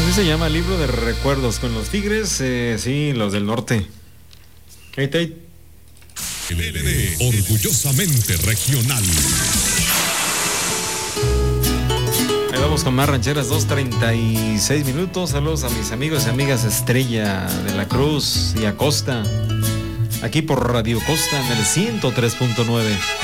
Así se llama, libro de recuerdos con los Tigres, sí, los del norte. Orgullosamente regional. Ahí vamos con más rancheras, 2:36 minutos. Saludos a mis amigos y amigas Estrella de la Cruz y Acosta, aquí por Radio Costa en el 103.9.